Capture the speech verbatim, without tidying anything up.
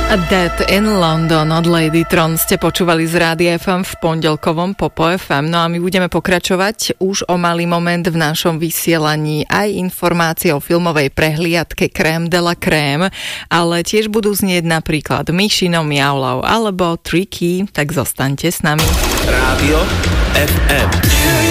Dead in London od Ladytron ste počúvali z Rádia ef em v pondelkovom Popo ef em. No a my budeme pokračovať už o malý moment v našom vysielaní aj informácie o filmovej prehliadke Crème de la Crème, ale tiež budú znieť napríklad Myšino Miaulau alebo Tricky, tak zostaňte s nami. Rádio ef em.